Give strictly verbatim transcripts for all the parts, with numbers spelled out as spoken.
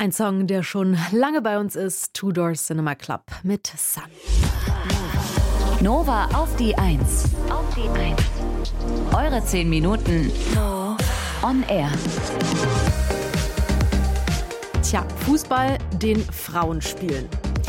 Ein Song, der schon lange bei uns ist, Two Door Cinema Club mit Sun. Nova auf die Eins. Auf die Eins. Eure zehn Minuten on air. Tja, Fußball den Frauen spielen.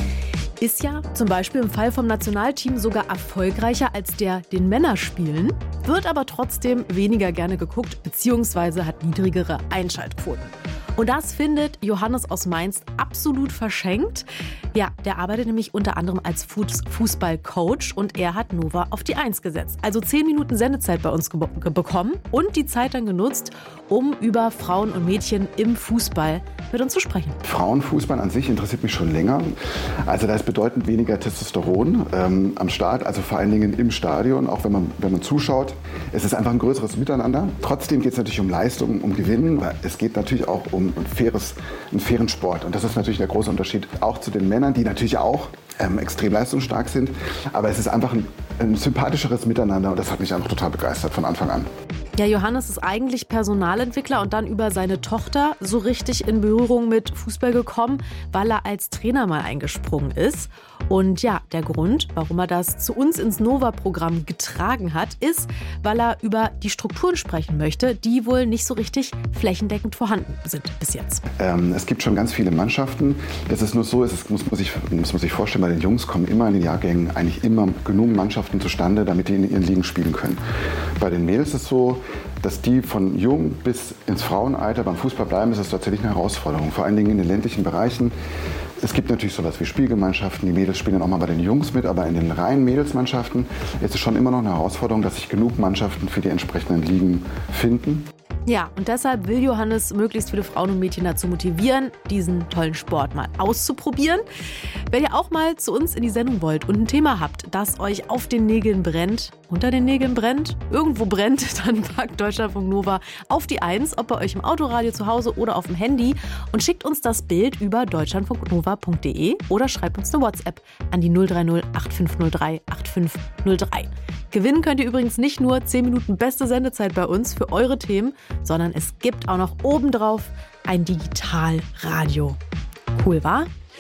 Ist ja zum Beispiel im Fall vom Nationalteam sogar erfolgreicher als der den Männer spielen, wird aber trotzdem weniger gerne geguckt bzw. hat niedrigere Einschaltquoten. Und das findet Johannes aus Mainz absolut verschenkt. Ja, der arbeitet nämlich unter anderem als Fußballcoach und er hat Nova auf die Eins gesetzt. Also zehn Minuten Sendezeit bei uns ge- ge- bekommen und die Zeit dann genutzt, um über Frauen und Mädchen im Fußball mit uns zu sprechen. Frauenfußball an sich interessiert mich schon länger. Also da ist bedeutend weniger Testosteron ähm, am Start, also vor allen Dingen im Stadion, auch wenn man, wenn man zuschaut. Es ist einfach ein größeres Miteinander. Trotzdem geht es natürlich um Leistung, um Gewinnen. Es geht natürlich auch um ein faires, einen fairen Sport. Und das ist natürlich der große Unterschied auch zu den Männern, die natürlich auch ähm, extrem leistungsstark sind. Aber es ist einfach ein, ein sympathischeres Miteinander und das hat mich einfach total begeistert von Anfang an. Ja, Johannes ist eigentlich Personalentwickler und dann über seine Tochter so richtig in Berührung mit Fußball gekommen, weil er als Trainer mal eingesprungen ist. Und ja, der Grund, warum er das zu uns ins Nova-Programm getragen hat, ist, weil er über die Strukturen sprechen möchte, die wohl nicht so richtig flächendeckend vorhanden sind bis jetzt. Ähm, es gibt schon ganz viele Mannschaften. Das ist nur so, es muss, muss, ich, muss man sich vorstellen, bei den Jungs kommen immer in den Jahrgängen eigentlich immer genug Mannschaften zustande, damit die in ihren Ligen spielen können. Bei den Mädels ist es so, dass die von jung bis ins Frauenalter beim Fußball bleiben, ist das tatsächlich eine Herausforderung. Vor allen Dingen in den ländlichen Bereichen. Es gibt natürlich sowas wie Spielgemeinschaften, die Mädels spielen dann auch mal bei den Jungs mit, aber in den reinen Mädelsmannschaften ist es schon immer noch eine Herausforderung, dass sich genug Mannschaften für die entsprechenden Ligen finden. Ja, und deshalb will Johannes möglichst viele Frauen und Mädchen dazu motivieren, diesen tollen Sport mal auszuprobieren. Wenn ihr auch mal zu uns in die Sendung wollt und ein Thema habt, das euch auf den Nägeln brennt, unter den Nägeln brennt, irgendwo brennt, dann packt Deutschlandfunk Nova auf die Eins, ob bei euch im Autoradio zu Hause oder auf dem Handy und schickt uns das Bild über deutschlandfunknova punkt de oder schreibt uns eine WhatsApp an die null drei null acht fünf null drei acht fünf null drei. Gewinnen könnt ihr übrigens nicht nur zehn Minuten beste Sendezeit bei uns für eure Themen, sondern es gibt auch noch obendrauf ein Digitalradio. Cool, wa?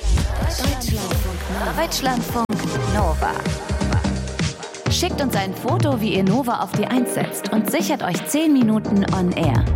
Deutschlandfunk, Deutschlandfunk Nova. Schickt uns ein Foto, wie ihr Nova auf die Eins setzt und sichert euch zehn Minuten on air.